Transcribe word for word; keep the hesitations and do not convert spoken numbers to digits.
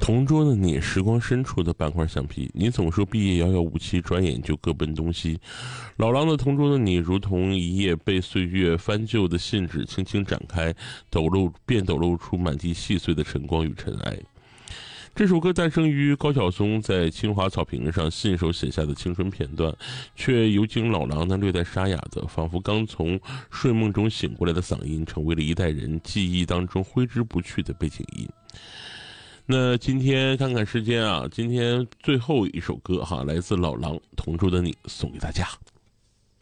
同桌的你，时光深处的半块橡皮。你总说毕业遥遥无期，转眼就各奔东西。老狼的同桌的你，如同一页被岁月翻旧的信纸，轻轻展开，抖露便抖露出满地细碎的晨光与尘埃。这首歌诞生于高晓松在清华草坪上信手写下的青春片段，却有请老狼那略带沙哑的，仿佛刚从睡梦中醒过来的嗓音，成为了一代人记忆当中挥之不去的背景音。那今天看看时间啊，今天最后一首歌哈，来自老狼《同桌的你》送给大家。